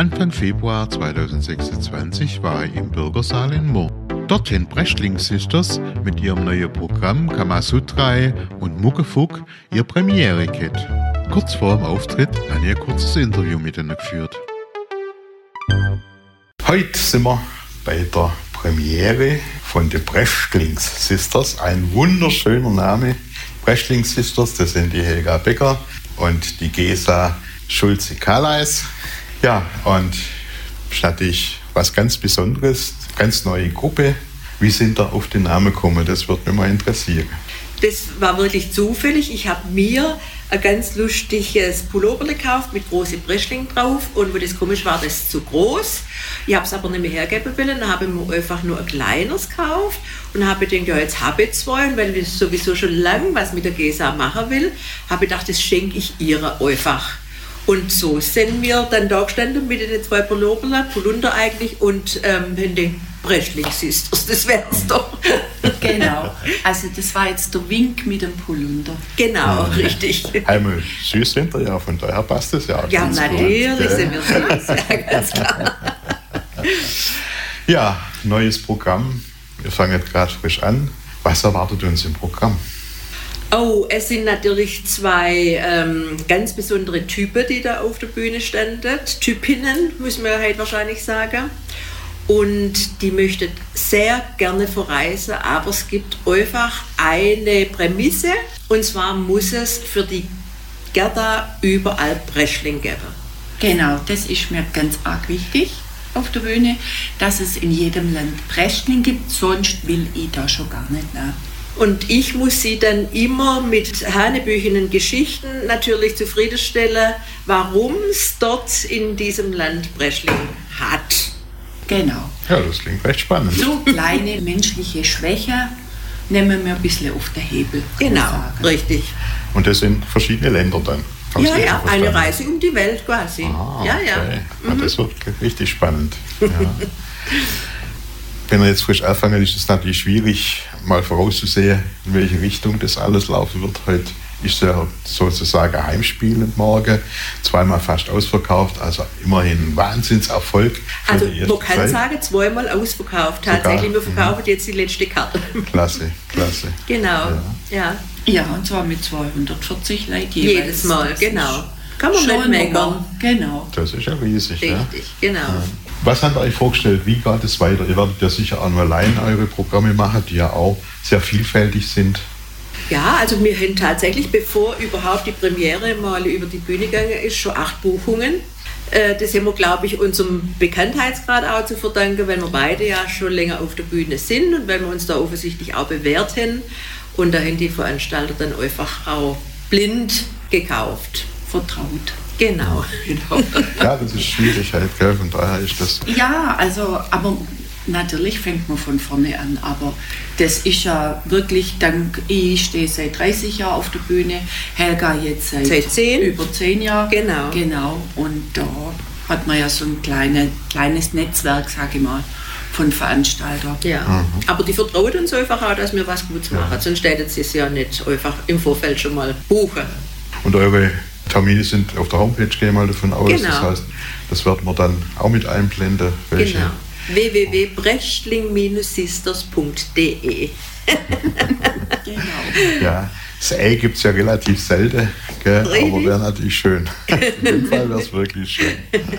Anfang Februar 2026 war ich im Bürgersaal in Murr. Dort haben Brechtling Sisters mit ihrem neuen Programm Kamasutra und Muckefuck ihre Premiere gehabt. Kurz vor dem Auftritt habe ich ein kurzes Interview mit ihnen geführt. Heute sind wir bei der Premiere von den Brechtling Sisters. Ein wunderschöner Name. Brechtling Sisters, das sind die Helga Becker und die Gesa Schulze-Kalais. Ja, und ist natürlich was ganz Besonderes, ganz neue Gruppe. Wie sind da auf den Namen gekommen? Das würde mich mal interessieren. Das war wirklich zufällig. Ich habe mir ein ganz lustiges Pullover gekauft mit großen Breschling drauf und wo das komisch war, das zu groß. Ich habe es aber nicht mehr hergeben wollen, dann habe ich mir einfach nur ein kleines gekauft und habe gedacht, ja, jetzt habe ich zwei, und weil ich sowieso schon lange was mit der Gesa machen will, habe ich gedacht, das schenke ich ihr einfach. Und so sind wir dann da gestanden mit den zwei Polunder eigentlich und den Brechtling Sisters, das wär's doch. Genau, also das war jetzt der Wink mit dem Polunder. Genau, richtig. Einmal süß sind ja, von daher passt das ja. Ja, natürlich sind wir süß, ja, ganz klar. Ja, neues Programm. Wir fangen jetzt gerade frisch an. Was erwartet uns im Programm? Oh, es sind natürlich zwei ganz besondere Typen, die da auf der Bühne standen. Typinnen, müssen wir halt wahrscheinlich sagen. Und die möchten sehr gerne verreisen, aber es gibt einfach eine Prämisse. Und zwar muss es für die Gerda überall Breschling geben. Genau, das ist mir ganz arg wichtig auf der Bühne, dass es in jedem Land Breschling gibt, sonst will ich da schon gar nicht nach. Und ich muss sie dann immer mit hanebüchenen Geschichten natürlich zufriedenstellen, warum es dort in diesem Land Breschling hat. Genau. Ja, das klingt recht spannend. So kleine menschliche Schwäche nehmen wir ein bisschen auf den Hebel. Genau, richtig. Und das sind verschiedene Länder dann? Ja, eine Reise um die Welt quasi. Ah, ja, okay. ja. Das wird richtig spannend. Ja. Wenn wir jetzt frisch anfangen, ist es natürlich schwierig, mal vorauszusehen, in welche Richtung das alles laufen wird. Heute ist ja sozusagen ein Heimspiel morgen, zweimal fast ausverkauft, also immerhin ein Wahnsinnserfolg. Also man kann sagen, zweimal ausverkauft. Tatsächlich, wir verkaufen jetzt die letzte Karte. Klasse. Genau, ja. Ja, und zwar mit 240 Leuten jedes Mal, genau. Kann man nicht meckern. Genau. Das ist ja riesig. Richtig, ja. Genau. Ja. Was habt ihr euch vorgestellt? Wie geht es weiter? Ihr werdet ja sicher auch nur allein eure Programme machen, die ja auch sehr vielfältig sind. Ja, also wir haben tatsächlich, bevor überhaupt die Premiere mal über die Bühne gegangen ist, schon 8 Buchungen. Das haben wir, glaube ich, unserem Bekanntheitsgrad auch zu verdanken, weil wir beide ja schon länger auf der Bühne sind und weil wir uns da offensichtlich auch bewährt haben. Und da haben die Veranstalter dann einfach auch blind gekauft. Vertraut. Genau. Ja, das ist schwierig halt, gell? Von daher ist das... Ja, also, aber natürlich fängt man von vorne an, aber das ist ja wirklich, ich stehe seit 30 Jahren auf der Bühne, Helga jetzt seit 10. Über 10 Jahren. Genau. Und da hat man ja so ein kleines Netzwerk, sage ich mal, von Veranstaltern. Ja, aber die vertrauen uns einfach auch, dass wir was Gutes machen, sonst hätten sie es ja nicht einfach im Vorfeld schon mal buchen. Und eure Termine sind auf der Homepage, gehe ich mal davon aus. Genau. Das heißt, das werden wir dann auch mit einblenden. Welche? Genau. www.brechtling-sisters.de Genau. Ja, das Ei gibt es ja relativ selten, gell? Aber wäre natürlich schön. In dem Fall wäre es wirklich schön.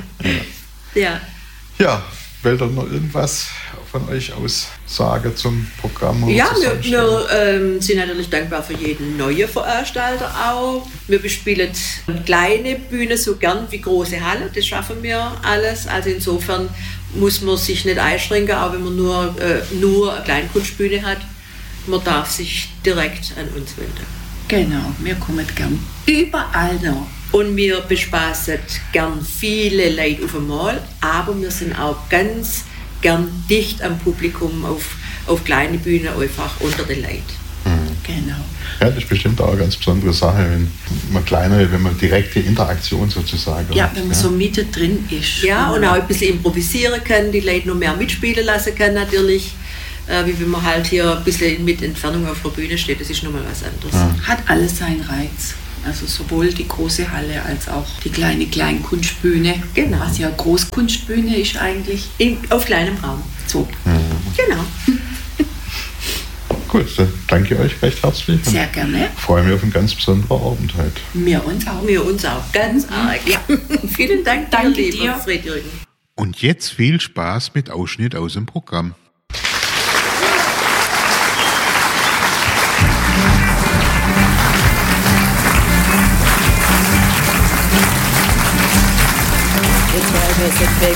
Ja, wollt ihr noch irgendwas von euch aus sagen zum Programm? Ja, wir sind natürlich dankbar für jeden neuen Veranstalter auch. Wir bespielen kleine Bühnen so gern wie große Halle, das schaffen wir alles. Also insofern muss man sich nicht einschränken, auch wenn man nur eine Kleinkunstbühne hat. Man darf sich direkt an uns wenden. Genau, wir kommen gern überall noch. Und wir bespaßen gern viele Leute auf einmal, aber wir sind auch ganz gern dicht am Publikum auf kleine Bühnen, einfach unter den Leuten. Genau. Ja, das ist bestimmt auch eine ganz besondere Sache, wenn man direkte Interaktion sozusagen ja, hat. wenn man so Mitte drin ist. Ja, und auch ein bisschen improvisieren kann, die Leute noch mehr mitspielen lassen kann natürlich. Wie wenn man halt hier ein bisschen mit Entfernung auf der Bühne steht, das ist nochmal was anderes. Hat alles seinen Reiz. Also sowohl die große Halle als auch die kleine Kleinkunstbühne. Genau. Was ja Großkunstbühne ist eigentlich. Auf kleinem Raum. So. Genau. Gut, dann danke euch recht herzlich. Sehr gerne. Ich freue mich auf einen ganz besonderen Abend heute. Wir uns auch. Wir uns auch. Ganz arg. Ja. Vielen Dank, Danke dir, lieber dir. Fred-Jürgen. Und jetzt viel Spaß mit Ausschnitt aus dem Programm. It's why I said